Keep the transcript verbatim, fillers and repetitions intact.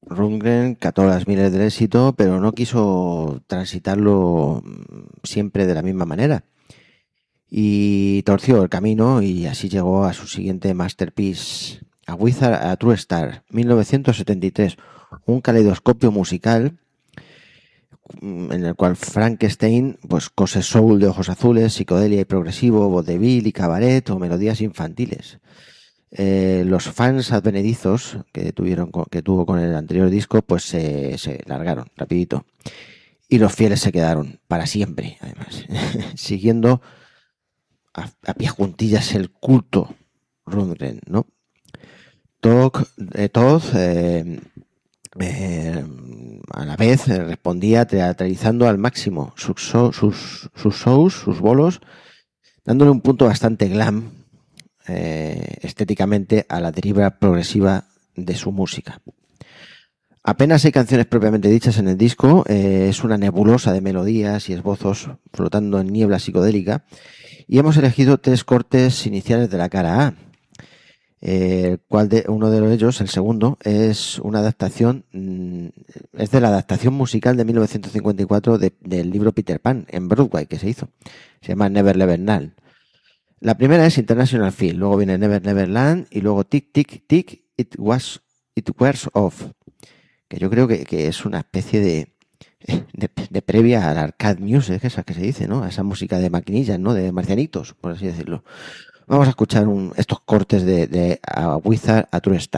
Rundgren cató las mieles del éxito, pero no quiso transitarlo siempre de la misma manera. Y torció el camino y así llegó a su siguiente masterpiece, A Wizard, a True Star, mil novecientos setenta y tres, un caleidoscopio musical en el cual Frankenstein pues cose soul de ojos azules, psicodelia y progresivo, vodevil y cabaret o melodías infantiles. Eh, los fans advenedizos que tuvieron que tuvo con el anterior disco pues se, se largaron rapidito y los fieles se quedaron para siempre, además, siguiendo a, a pie juntillas el culto Rundgren, ¿no? Todd, eh, Todd eh, eh, a la vez eh, respondía teatralizando al máximo sus, sus, sus shows, sus bolos, dándole un punto bastante glam eh, estéticamente a la deriva progresiva de su música. Apenas hay canciones propiamente dichas en el disco, eh, es una nebulosa de melodías y esbozos flotando en niebla psicodélica, y hemos elegido tres cortes iniciales de la cara A. Eh, cual de, uno de ellos, el segundo, es una adaptación, es de la adaptación musical de mil novecientos cincuenta y cuatro de, del libro Peter Pan en Broadway que se hizo. Se llama Never Never Land. La primera es International Feel, luego viene Never Never Land y luego Tick Tick Tick It Was It Wears Off, que yo creo que, que es una especie de, de, de previa al arcade music, esa que se dice, ¿no? A esa música de maquinillas, ¿no? De marcianitos, por así decirlo. Vamos a escuchar un, estos cortes de, de A Wizard, a True Star.